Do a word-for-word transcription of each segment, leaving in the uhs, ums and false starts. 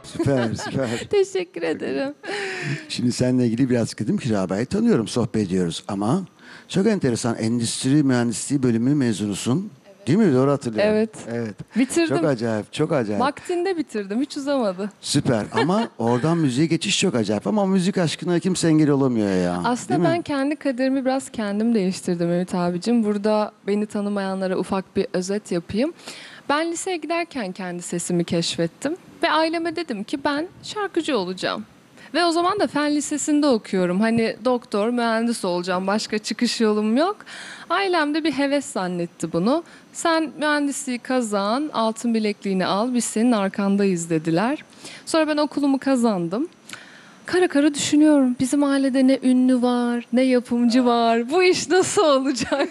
Süper, süper. Teşekkür ederim. Şimdi seninle ilgili biraz dedim ki Raba'yı tanıyorum, sohbet ediyoruz ama çok enteresan endüstri mühendisliği bölümü mezunusun. Değil mi? Doğru hatırlıyorum. Evet. Evet. Bitirdim. Çok acayip, çok acayip. Vaktinde bitirdim. Hiç uzamadı. Süper ama oradan müziğe geçiş çok acayip ama müzik aşkına kimse engel olamıyor ya. Aslında Değil ben mi? kendi kaderimi biraz kendim değiştirdim Ümit abicim. Burada beni tanımayanlara ufak bir özet yapayım. Ben liseye giderken kendi sesimi keşfettim. Ve aileme dedim ki ben şarkıcı olacağım. Ve o zaman da fen lisesinde okuyorum. Hani doktor, mühendis olacağım. Başka çıkış yolum yok. Ailem de bir heves zannetti bunu. Sen mühendisliği kazan, altın bilekliğini al, biz senin arkandayız dediler. Sonra ben okulumu kazandım. Kara kara düşünüyorum. Bizim ailede ne ünlü var, ne yapımcı var. Bu iş nasıl olacak?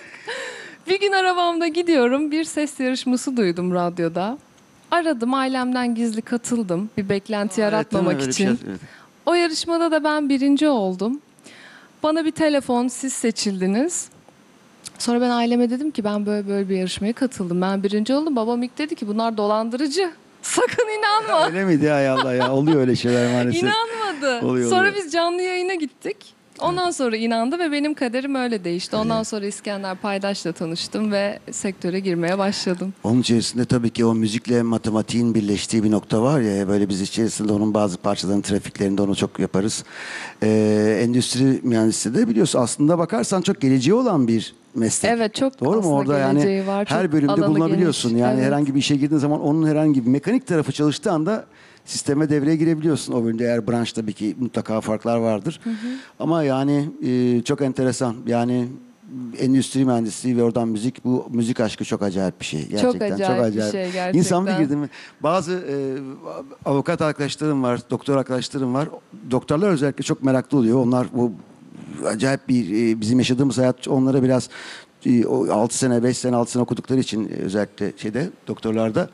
Bir gün arabamda gidiyorum. Bir ses yarışması duydum radyoda. Aradım, ailemden gizli katıldım. Bir beklenti yaratmamak Evet, değil mi? için. Öyle bir şey- evet. O yarışmada da ben birinci oldum. Bana bir telefon, siz seçildiniz. Sonra ben aileme dedim ki ben böyle böyle bir yarışmaya katıldım. Ben birinci oldum. Babam ilk dedi ki bunlar dolandırıcı. Sakın inanma. Öyle miydi ya, hay Allah ya? Oluyor öyle şeyler maalesef. İnanmadı. Oluyor, Sonra oluyor. biz canlı yayına gittik. Ondan sonra inandı ve benim kaderim öyle değişti. Ondan sonra İskender Paydaş'la tanıştım ve sektöre girmeye başladım. Onun içerisinde tabii ki o müzikle matematiğin birleştiği bir nokta var ya, böyle biz içerisinde onun bazı parçalarının trafiklerinde onu çok yaparız. Ee, endüstri mühendisliği de biliyorsun aslında bakarsan çok geleceği olan bir meslek. Evet, çok Doğru mu? aslında Orada geleceği yani var, her çok bölümde alanı bulunabiliyorsun. geniş. Yani Evet. herhangi bir işe girdiğin zaman onun herhangi bir mekanik tarafı çalıştığı anda sisteme devreye girebiliyorsun. O bölümde eğer branş tabii ki mutlaka farklar vardır. Hı hı. Ama yani e, çok enteresan. Yani endüstri mühendisliği ve oradan müzik, bu müzik aşkı çok acayip bir şey. Gerçekten çok acayip bir acayip. şey gerçekten. İnsan bir girdi mi? Bazı e, avukat arkadaşlarım var, doktor arkadaşlarım var. Doktorlar özellikle çok meraklı oluyor. Onlar bu acayip bir e, bizim yaşadığımız hayat onlara biraz e, altı sene, beş sene, altı sene okudukları için e, özellikle şeyde doktorlarda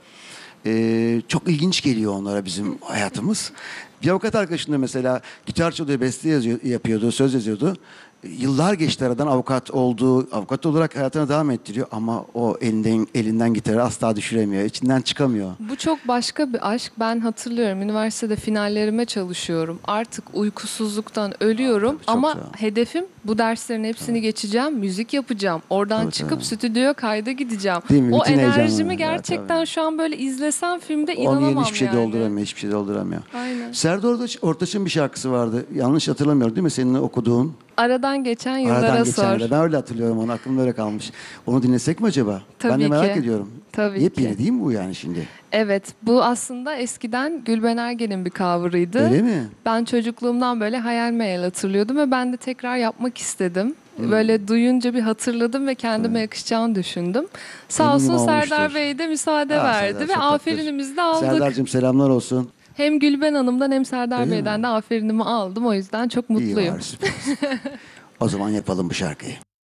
e, çok ilginç geliyor onlara bizim hayatımız. Bir avukat arkadaşım da mesela gitar çalıyor, beste yazıyor, yapıyordu, söz yazıyordu. Yıllar geçti aradan, avukat oldu, avukat olarak hayatına devam ettiriyor ama o elinden elinden gitarı asla düşüremiyor, içinden çıkamıyor. Bu çok başka bir aşk. Ben hatırlıyorum üniversitede finallerime çalışıyorum. Artık uykusuzluktan ölüyorum Tabii, çok ama güzel. hedefim bu derslerin hepsini geçeceğim, müzik yapacağım. Oradan Tabii, çıkıp tabii. stüdyoya kayda gideceğim. Değil mi? O Bütün heyecanla. enerjimi Ya, gerçekten tabii. şu an böyle izlesem filmde Onun inanamam yerine hiçbir şey yani. dolduramıyor, hiçbir şey dolduramıyor. Aynen. Serdar Ortaç, Ortaç'ın bir şarkısı vardı. Yanlış hatırlamıyorum değil mi? Senin okuduğun. Aradan geçen yıllara Aradan sor. geçenlerde. Ben öyle hatırlıyorum onu. Aklımda öyle kalmış. Onu dinlesek mi acaba? Ben Tabii de merak ki. ediyorum. Tabii Yepyeni ki. değil mi bu yani şimdi? Evet, bu aslında eskiden Gülben Ergen'in bir cover'ıydı. Öyle mi? Ben çocukluğumdan böyle hayal meyal hatırlıyordum ve ben de tekrar yapmak istedim. Hmm. Böyle duyunca bir hatırladım ve kendime yakışacağını düşündüm. Sağ Eminim olsun olmuştur. Serdar Bey de müsaade Aa, verdi Serdar ve çok tatlıdır. aferinimizi de aldık. Serdar'cığım selamlar olsun. Hem Gülben Hanım'dan hem Serdar Öyle Bey'den mi? de aferinimi aldım. O yüzden çok İyi mutluyum. var, süper. O zaman yapalım bu şarkıyı.